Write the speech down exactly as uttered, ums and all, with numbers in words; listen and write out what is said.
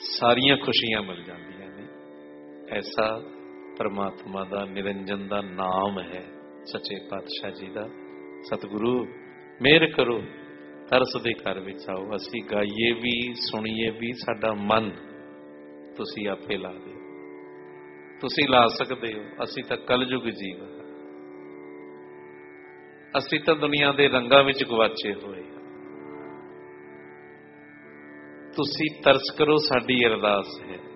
ਸਾਰੀਆਂ ਖੁਸ਼ੀਆਂ ਮਿਲ ਜਾਂਦੀਆਂ ਨੇ। ਐਸਾ परमात्मा दा निरंजन दा नाम है। सच्चे पातशाह जी दा सतगुरु मेहर करो, तरस दे घर विच आओ, असी गाइए भी सुनिए भी, साडा मन तुसी आपे ला दे, तुसी ला सकते हो। असी तो कलयुग जीव, असी तो दुनिया दे रंगां विच गवाचे होए। तुसी तरस करो, साडी अरदास है।